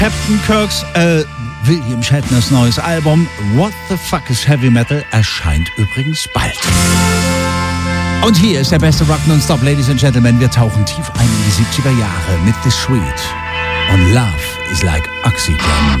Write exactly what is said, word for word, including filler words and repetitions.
Captain Kirks, äh, William Shatners neues Album What the Fuck is Heavy Metal erscheint übrigens bald. Und hier ist der beste Rock nonstop, Ladies and Gentlemen. Wir tauchen tief ein in die siebziger Jahre mit The Sweet. Und Love is like Oxygen.